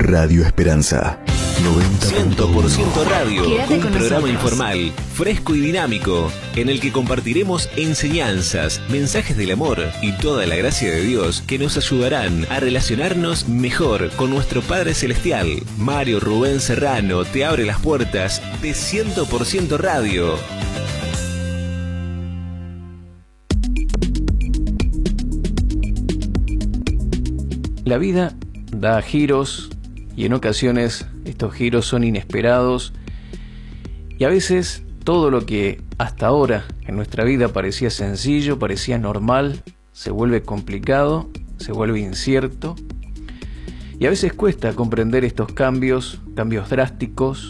Radio Esperanza 100% Radio, Quédate un con programa nosotros. informal, fresco y dinámico, en el que compartiremos enseñanzas, mensajes del amor y toda la gracia de Dios que nos ayudarán a relacionarnos mejor con nuestro Padre Celestial. Mario Rubén Serrano te abre las puertas de 100% Radio. La vida da giros y en ocasiones estos giros son inesperados y a veces todo lo que hasta ahora en nuestra vida parecía sencillo, parecía normal, se vuelve complicado, se vuelve incierto y a veces cuesta comprender estos cambios drásticos,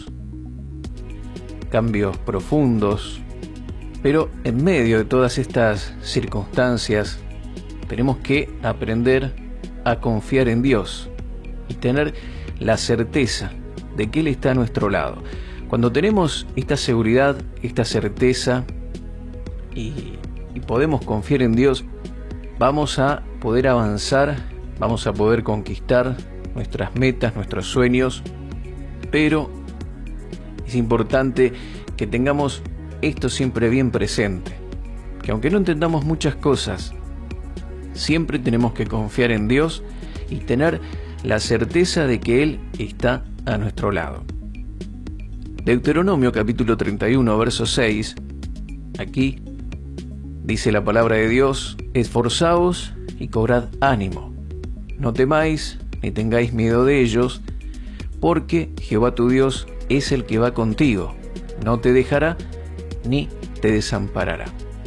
cambios profundos, pero en medio de todas estas circunstancias tenemos que aprender a confiar en Dios y tener la certeza de que Él está a nuestro lado. Cuando tenemos esta seguridad, esta certeza y podemos confiar en Dios, vamos a poder avanzar, vamos a poder conquistar nuestras metas, nuestros sueños, pero es importante que tengamos esto siempre bien presente, que aunque no entendamos muchas cosas, siempre tenemos que confiar en Dios y tener la certeza de que Él está a nuestro lado. Deuteronomio capítulo 31, verso 6, aquí dice la palabra de Dios: esforzaos y cobrad ánimo, no temáis ni tengáis miedo de ellos, porque Jehová tu Dios es el que va contigo, no te dejará ni te desamparará.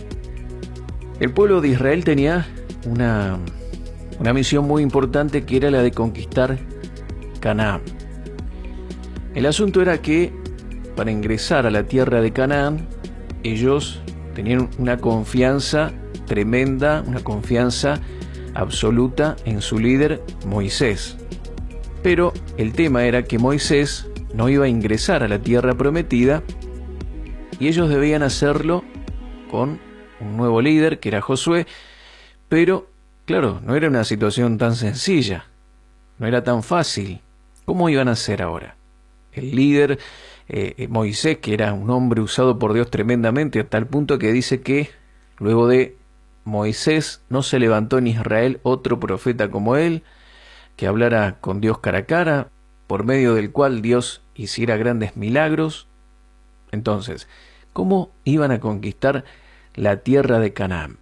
El pueblo de Israel tenía una misión muy importante, que era la de conquistar Canaán. El asunto era que para ingresar a la tierra de Canaán, ellos tenían una confianza tremenda, una confianza absoluta en su líder Moisés. Pero el tema era que Moisés no iba a ingresar a la tierra prometida y ellos debían hacerlo con un nuevo líder, que era Josué. Pero, claro, no era una situación tan sencilla, no era tan fácil. ¿Cómo iban a hacer ahora? El líder, Moisés, que era un hombre usado por Dios tremendamente, a tal punto que dice que luego de Moisés no se levantó en Israel otro profeta como él, que hablara con Dios cara a cara, por medio del cual Dios hiciera grandes milagros. Entonces, ¿cómo iban a conquistar la tierra de Canaán?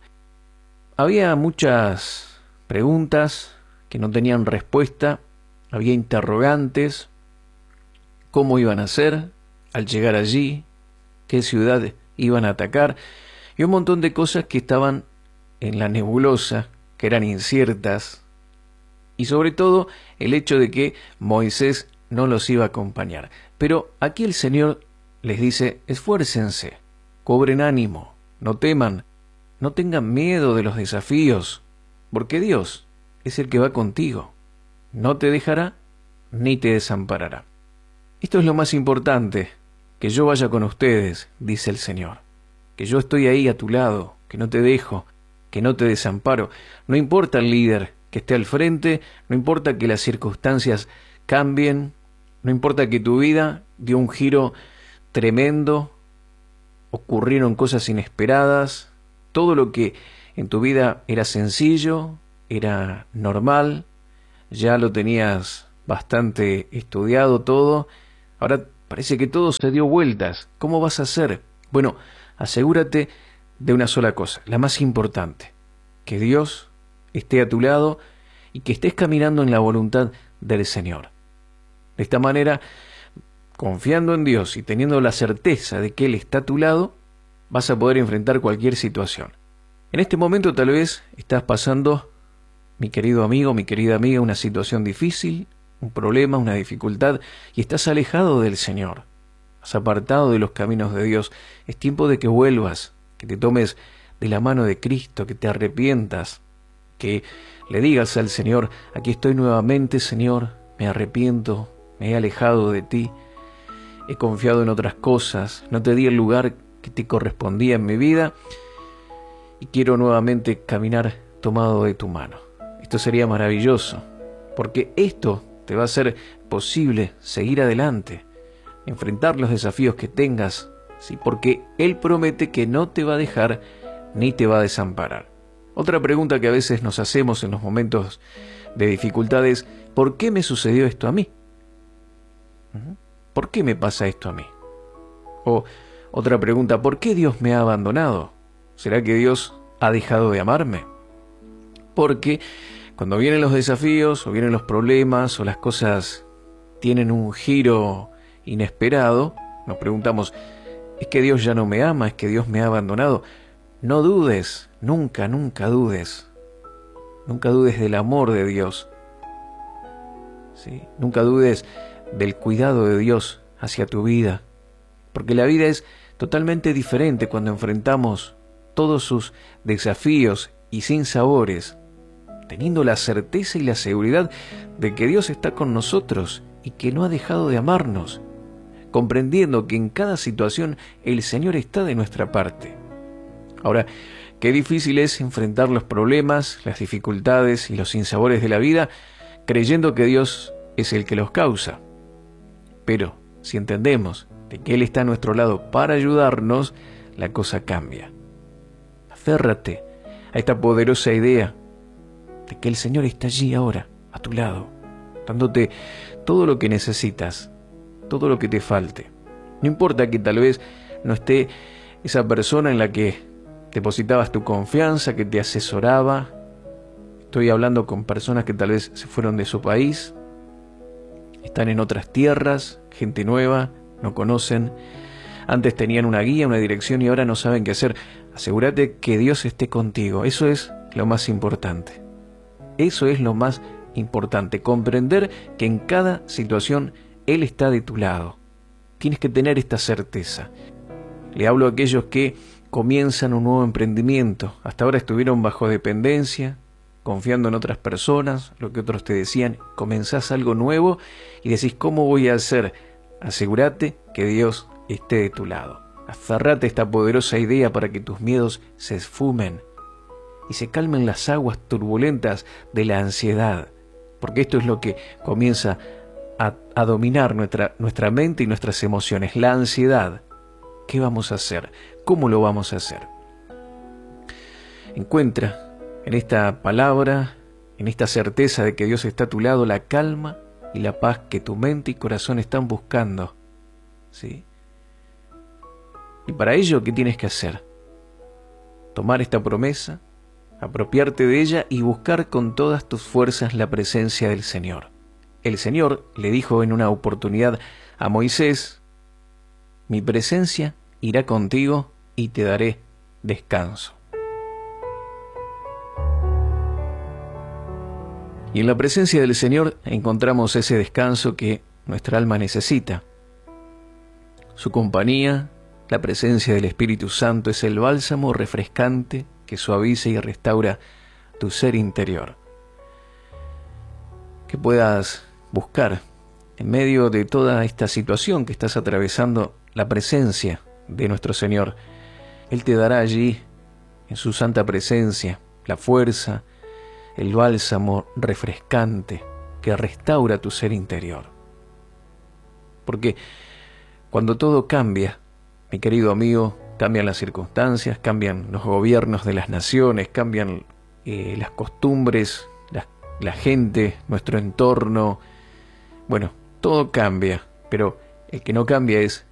Había muchas preguntas que no tenían respuesta, había interrogantes: cómo iban a hacer al llegar allí, qué ciudad iban a atacar, y un montón de cosas que estaban en la nebulosa, que eran inciertas, y sobre todo el hecho de que Moisés no los iba a acompañar. Pero aquí el Señor les dice: esfuércense, cobren ánimo, no teman, no tengan miedo de los desafíos, porque Dios es el que va contigo. No te dejará ni te desamparará. Esto es lo más importante, que yo vaya con ustedes, dice el Señor. Que yo estoy ahí a tu lado, que no te dejo, que no te desamparo. No importa el líder que esté al frente, no importa que las circunstancias cambien, no importa que tu vida dio un giro tremendo, ocurrieron cosas inesperadas. Todo lo que en tu vida era sencillo, era normal, ya lo tenías bastante estudiado todo, ahora parece que todo se dio vueltas. ¿Cómo vas a hacer? Bueno, asegúrate de una sola cosa, la más importante: que Dios esté a tu lado y que estés caminando en la voluntad del Señor. De esta manera, confiando en Dios y teniendo la certeza de que Él está a tu lado, vas a poder enfrentar cualquier situación. En este momento tal vez estás pasando, mi querido amigo, mi querida amiga, una situación difícil, un problema, una dificultad, y estás alejado del Señor. Has apartado de los caminos de Dios. Es tiempo de que vuelvas, que te tomes de la mano de Cristo, que te arrepientas, que le digas al Señor: aquí estoy nuevamente, Señor, me arrepiento, me he alejado de ti, he confiado en otras cosas, no te di el lugar que te correspondía en mi vida y quiero nuevamente caminar tomado de tu mano. Esto sería maravilloso, porque esto te va a hacer posible seguir adelante, enfrentar los desafíos que tengas, ¿sí? Porque Él promete que no te va a dejar ni te va a desamparar. Otra pregunta que a veces nos hacemos en los momentos de dificultad es: ¿por qué me sucedió esto a mí? ¿Por qué me pasa esto a mí? O otra pregunta: ¿por qué Dios me ha abandonado? ¿Será que Dios ha dejado de amarme? Porque cuando vienen los desafíos, o vienen los problemas, o las cosas tienen un giro inesperado, nos preguntamos: ¿es que Dios ya no me ama? ¿Es que Dios me ha abandonado? No dudes, nunca dudes. Nunca dudes del amor de Dios. ¿Sí? Nunca dudes del cuidado de Dios hacia tu vida. Porque la vida es totalmente diferente cuando enfrentamos todos sus desafíos y sinsabores, teniendo la certeza y la seguridad de que Dios está con nosotros y que no ha dejado de amarnos, comprendiendo que en cada situación el Señor está de nuestra parte. Ahora, qué difícil es enfrentar los problemas, las dificultades y los sinsabores de la vida creyendo que Dios es el que los causa. Pero si entendemos de que Él está a nuestro lado para ayudarnos, la cosa cambia. Aférrate a esta poderosa idea de que el Señor está allí ahora, a tu lado, dándote todo lo que necesitas, todo lo que te falte. No importa que tal vez no esté esa persona en la que depositabas tu confianza, que te asesoraba. Estoy hablando con personas que tal vez se fueron de su país, están en otras tierras, gente nueva, no conocen. Antes tenían una guía, una dirección y ahora no saben qué hacer. Asegúrate que Dios esté contigo. Eso es lo más importante. Eso es lo más importante. Comprender que en cada situación Él está de tu lado. Tienes que tener esta certeza. Le hablo a aquellos que comienzan un nuevo emprendimiento. Hasta ahora estuvieron bajo dependencia, confiando en otras personas, lo que otros te decían. Comenzás algo nuevo y decís: ¿cómo voy a hacer? Asegúrate que Dios esté de tu lado. Aferrate a esta poderosa idea para que tus miedos se esfumen y se calmen las aguas turbulentas de la ansiedad, porque esto es lo que comienza a dominar nuestra mente y nuestras emociones, la ansiedad. ¿Qué vamos a hacer? ¿Cómo lo vamos a hacer? Encuentra en esta palabra, en esta certeza de que Dios está a tu lado, la calma y la paz que tu mente y corazón están buscando. ¿Sí? Y para ello, ¿qué tienes que hacer? Tomar esta promesa, apropiarte de ella y buscar con todas tus fuerzas la presencia del Señor. El Señor le dijo en una oportunidad a Moisés: mi presencia irá contigo y te daré descanso. Y en la presencia del Señor encontramos ese descanso que nuestra alma necesita. Su compañía, la presencia del Espíritu Santo, es el bálsamo refrescante que suaviza y restaura tu ser interior. Que puedas buscar en medio de toda esta situación que estás atravesando la presencia de nuestro Señor. Él te dará allí, en su santa presencia, la fuerza, el bálsamo refrescante que restaura tu ser interior. Porque cuando todo cambia, mi querido amigo, cambian las circunstancias, cambian los gobiernos de las naciones, cambian las costumbres, la gente, nuestro entorno. Bueno, todo cambia, pero el que no cambia es